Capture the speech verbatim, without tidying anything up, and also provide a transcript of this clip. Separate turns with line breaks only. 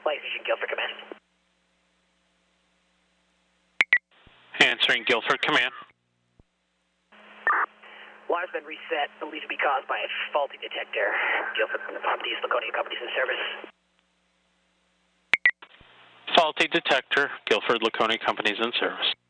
Light Station Guilford Command.
Answering Guilford Command.
Alarm's been reset, believed to be caused by a faulty detector. Guilford from the properties, Laconia Companies in service.
Faulty detector, Guilford Laconia Companies in service.